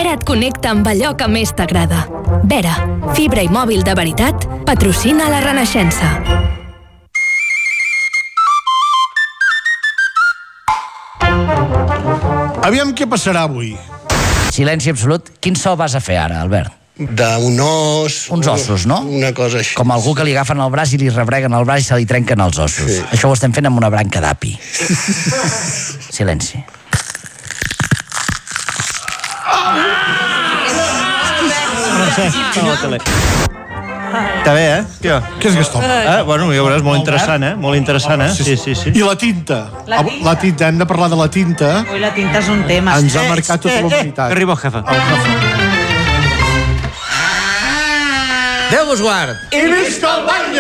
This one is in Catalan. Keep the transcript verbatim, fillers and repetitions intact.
Vera et connecta amb allò que més t'agrada. Vera, fibra i mòbil de veritat, patrocina la Renaixença. Aviam què passarà avui. Silenci absolut. Quin so vas a fer ara, Albert? D'un os... Uns ossos, no? Una cosa així. Com algú que li agafen el braç i li rebreguen el braç i se li trenquen els ossos. Sí. Això ho estem fent amb una branca d'api. Silenci. Està bé, eh? Què? Què és Gastó? Eh? Bueno, ja veuràs, molt interessant, eh? Molt interessant, eh? Sí, sí, sí. I la tinta? La tinta. La tinta, hem de parlar de la tinta. Ui, la tinta és un tema. Ens ha marcat tota la unitat. Que arriba el jefe. Déu vos guard! I visca el bany!